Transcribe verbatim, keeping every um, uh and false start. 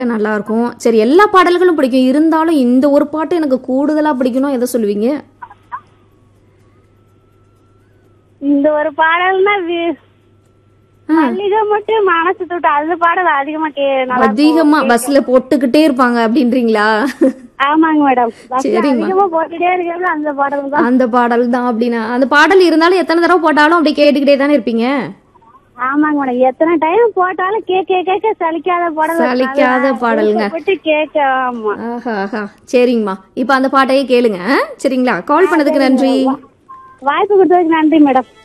நல்லா இருக்கும். சரி, எல்லா பாடல்களும் பிடிக்கும். இருந்தாலும் இந்த ஒரு பாட்டு எனக்கு கூடுதலா பிடிக்கும்னா எதை சொல்லுவீங்க? இந்த ஒரு பாடல்னா வி- மல்லிகை மட்டும் மனசு தொட்டு அந்த பாடல் அதிகமா கே நல்லா இருக்கும். அதிகமா பஸ்ல போட்டுக்கிட்டே இருப்பாங்க அப்படின்றீங்களா? ஆமாங்க மேடம். பஸ்ல சரிம்மா. அதிகமா போட்டுட்டே இருக்கிறது அந்த பாடல் தான். அந்த பாடல் தான் அப்படின்னா அந்த பாடல் இருந்தாலும் எத்தனை தடவை போட்டாலும் அப்படி கேட்டுக்கிட்டே தானே இருப்பீங்க? ஆமாங்க மேடம். எத்தனை டைம் போட்டாலும் கேட்க கேட்க சலிக்காத பாடல். சலிக்காத பாடலுங்க. விட்டு கேட்க. ஆமா. ஆஹா ஆஹா சரிங்கம்மா. இப்ப அந்த பாட்டையே கேளுங்க. சரிங்களா? கால் பண்ணதுக்கு நன்றி. வாய்ப்பு கொடுத்ததுக்கு நன்றி மேடம்.